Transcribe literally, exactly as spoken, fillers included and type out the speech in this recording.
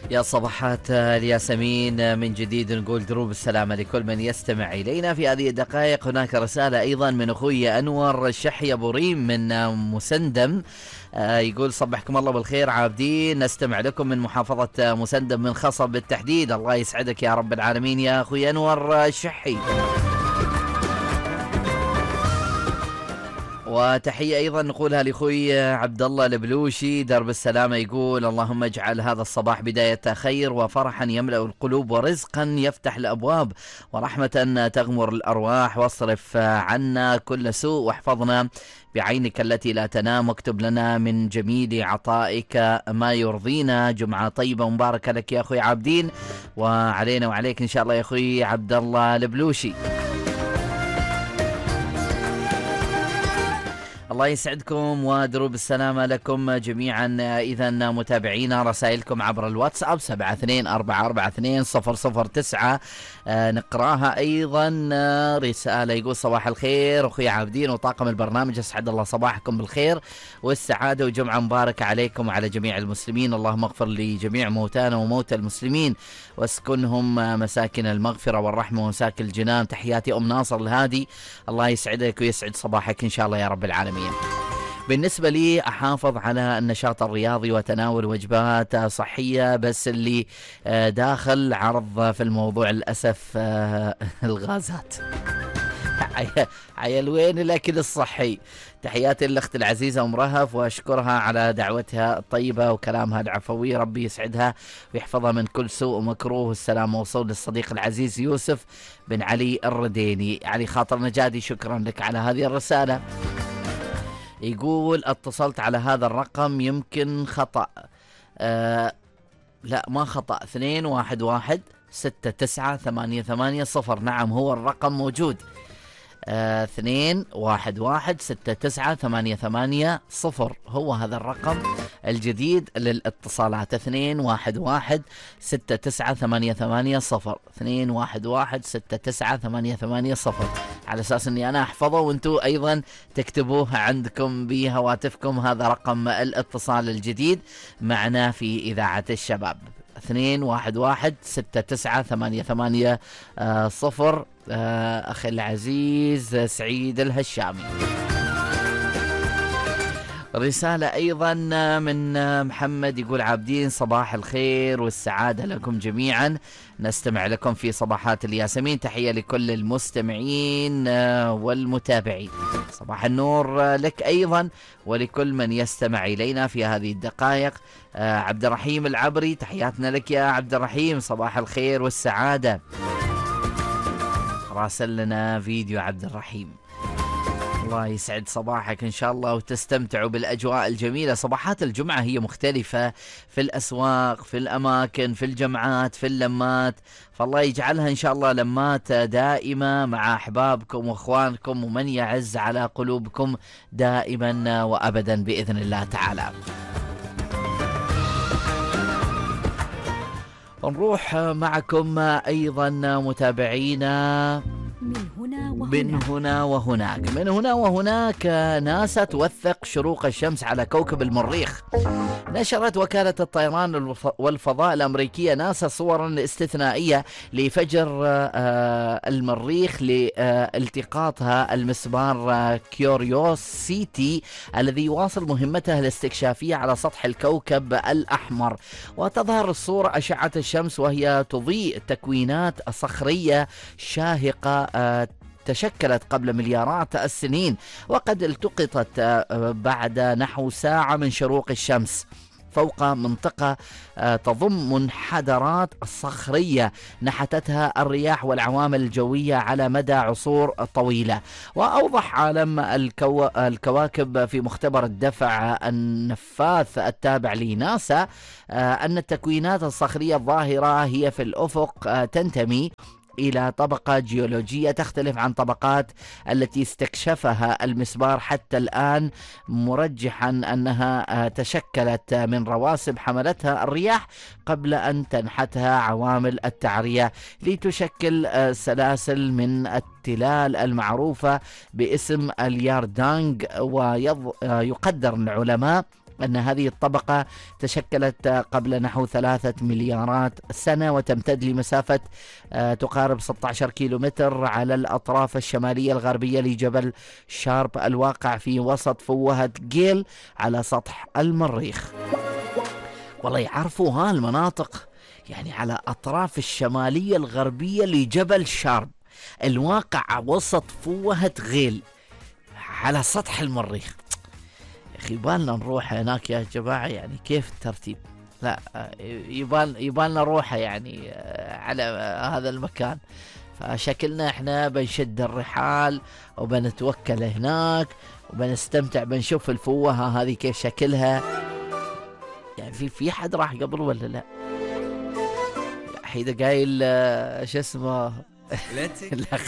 يا صباحات الياسمين من جديد، نقول دروب السلامة لكل من يستمع إلينا في هذه الدقائق. هناك رسالة أيضا من أخوي أنور الشحي أبو ريم من مسندم، آه يقول صبحكم الله بالخير عابدين، نستمع لكم من محافظة مسندم من خصب بالتحديد. الله يسعدك يا رب العالمين يا أخوي أنور الشحي. وتحية أيضا نقولها لأخوي عبد الله البلوشي درب السلامة، يقول اللهم اجعل هذا الصباح بداية خير وفرحا يملأ القلوب ورزقا يفتح الأبواب ورحمة تغمر الأرواح، واصرف عنا كل سوء واحفظنا بعينك التي لا تنام، واكتب لنا من جميل عطائك ما يرضينا. جمعة طيبة مباركة لك يا أخوي عابدين، وعلينا وعليك إن شاء الله يا أخوي عبد الله البلوشي. الله يسعدكم ودروب السلامة لكم جميعا. إذا متابعينا رسائلكم عبر الواتساب سبعة اثنين أربعة أربعة اثنين صفر صفر تسعة آه نقراها أيضا. آه رسالة يقول صباح الخير أخوي عابدين وطاقم البرنامج، أسعد الله صباحكم بالخير والسعادة وجمعة مباركة عليكم وعلى جميع المسلمين. اللهم اغفر لجميع موتانا وموتى المسلمين واسكنهم مساكن المغفرة والرحمة ومساكن الجنان. تحياتي أم ناصر الهادي، الله يسعدك ويسعد صباحك إن شاء الله يا رب العالمين. بالنسبة لي أحافظ على النشاط الرياضي وتناول وجبات صحية، بس اللي داخل عرض في الموضوع للأسف الغازات. عيل وين الأكل الصحي؟ تحياتي للأخت العزيزة أم رهف، وأشكرها على دعوتها الطيبة وكلامها العفوي، ربي يسعدها ويحفظها من كل سوء ومكروه. السلام موصول للصديق العزيز يوسف بن علي الرديني. علي خاطر نجادي، شكرا لك على هذه الرسالة. يقول اتصلت على هذا الرقم يمكن خطأ. آه لا ما خطأ، اثنين واحد واحد ستة تسعة ثمانية ثمانية صفر. نعم هو الرقم موجود، آه اثنين واحد واحد ستة تسعة ثمانية ثمانية صفر، هو هذا الرقم الجديد للاتصالات. اثنين واحد واحد ستة تسعة ثمانية ثمانية صفر، اثنين واحد واحد ستة تسعة ثمانية ثمانية صفر، على أساس أني أنا أحفظه وأنتم أيضا تكتبوه عندكم بهواتفكم. هذا رقم الاتصال الجديد معنا في إذاعة الشباب، اثنين واحد واحد ستة تسعة ثمانية ثمانية صفر. أخي العزيز سعيد الهشامي. رسالة أيضا من محمد يقول عابدين صباح الخير والسعادة لكم جميعا، نستمع لكم في صباحات الياسمين. تحية لكل المستمعين والمتابعين. صباح النور لك أيضا ولكل من يستمع إلينا في هذه الدقائق. عبد الرحيم العبري، تحياتنا لك يا عبد الرحيم، صباح الخير والسعادة. راسل لنا فيديو عبد الرحيم، الله يسعد صباحك إن شاء الله وتستمتعوا بالأجواء الجميلة. صباحات الجمعة هي مختلفة في الأسواق، في الأماكن، في الجمعات، في اللمات، فالله يجعلها إن شاء الله لمات دائمة مع أحبابكم وأخوانكم ومن يعز على قلوبكم دائما وأبدا بإذن الله تعالى. نروح معكم أيضا متابعينا من هنا وهناك. من هنا وهناك من هنا وهناك ناسا توثق شروق الشمس على كوكب المريخ. نشرت وكالة الطيران والفضاء الأمريكية ناسا صورا استثنائية لفجر المريخ لالتقاطها المسبار كيوريوسيتي الذي يواصل مهمته الاستكشافية على سطح الكوكب الأحمر. وتظهر الصورة أشعة الشمس وهي تضيء تكوينات صخرية شاهقة تشكلت قبل مليارات السنين، وقد التقطت بعد نحو ساعة من شروق الشمس فوق منطقة تضم منحدرات صخرية نحتتها الرياح والعوامل الجوية على مدى عصور طويلة. وأوضح عالم الكو... الكواكب في مختبر الدفع النفاث التابع لناسا أن التكوينات الصخرية الظاهرة هي في الأفق تنتمي إلى طبقة جيولوجية تختلف عن طبقات التي استكشفها المسبار حتى الآن، مرجحا أنها تشكلت من رواسب حملتها الرياح قبل أن تنحتها عوامل التعرية لتشكل سلاسل من التلال المعروفة باسم الياردانغ. ويقدر العلماء أن هذه الطبقة تشكلت قبل نحو ثلاثة مليارات سنة، وتمتد لمسافة تقارب ستة عشر كيلومتر على الأطراف الشمالية الغربية لجبل شارب الواقع في وسط فوهة جيل على سطح المريخ. والله يعرفوا ها المناطق، يعني على أطراف الشمالية الغربية لجبل شارب الواقع وسط فوهة غيل على سطح المريخ. يا أخي يبالنا نروح هناك يا جماعة، يعني كيف الترتيب؟ لا يبال يبالنا نروح يعني على هذا المكان. فشكلنا احنا بنشد الرحال وبنتوكل هناك وبنستمتع، بنشوف الفوهة هذه كيف شكلها. يعني في في حد راح قبل ولا لا؟ حيدا قايل شو اسمه لا